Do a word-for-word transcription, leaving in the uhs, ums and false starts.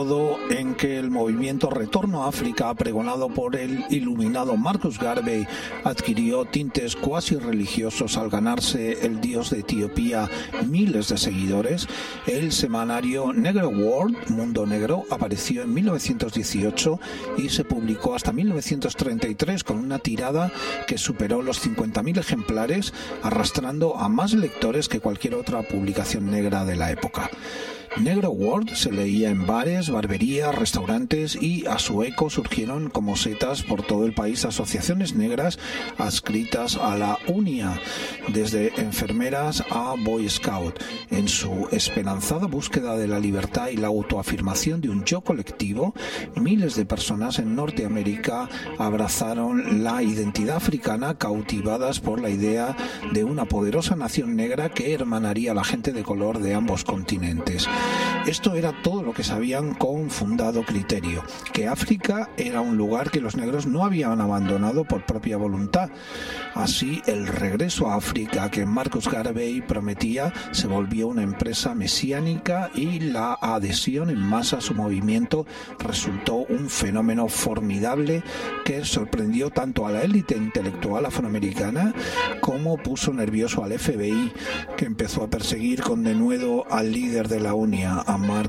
en que el movimiento Retorno a África, pregonado por el iluminado Marcus Garvey, adquirió tintes cuasi religiosos al ganarse el dios de Etiopía miles de seguidores, el semanario Negro World, Mundo Negro, apareció en mil novecientos dieciocho y se publicó hasta mil novecientos treinta y tres con una tirada que superó los cincuenta mil ejemplares, arrastrando a más lectores que cualquier otra publicación negra de la época. Negro World se leía en bares, barberías, restaurantes y a su eco surgieron como setas por todo el país asociaciones negras adscritas a la U N I A, desde enfermeras a Boy Scout, en su esperanzada búsqueda de la libertad y la autoafirmación de un yo colectivo. Miles de personas en Norteamérica abrazaron la identidad africana, cautivadas por la idea de una poderosa nación negra que hermanaría a la gente de color de ambos continentes. Esto era todo lo que sabían con fundado criterio, que África era un lugar que los negros no habían abandonado por propia voluntad. Así, el regreso a África que Marcus Garvey prometía se volvió una empresa mesiánica y la adhesión en masa a su movimiento resultó un fenómeno formidable que sorprendió tanto a la élite intelectual afroamericana como puso nervioso al F B I, que empezó a perseguir con denuedo al líder de la U N I A, a Mark